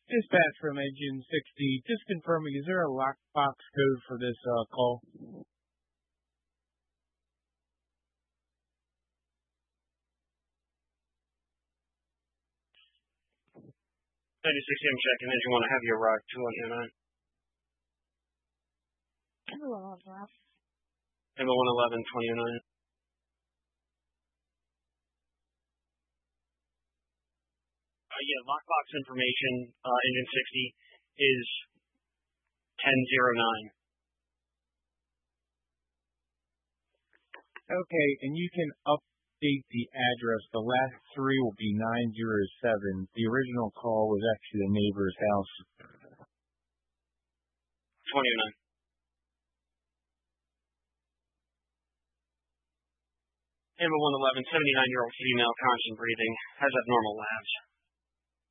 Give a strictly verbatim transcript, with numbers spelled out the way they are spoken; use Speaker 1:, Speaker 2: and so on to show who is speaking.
Speaker 1: Dispatch from Engine sixty. Just confirming, is there a lockbox code for this uh, call?
Speaker 2: ninety-six, I'm checking. Did you want to have your rock two one nine? Emma one eleven, twenty-nine. Uh, yeah, lockbox information, uh, Engine sixty is ten oh nine.
Speaker 1: Okay, and you can update the address. The last three will be nine oh seven. The original call was actually the neighbor's house.
Speaker 2: twenty oh nine. Amber one eleven, seventy-nine-year-old female, constant breathing, has abnormal labs.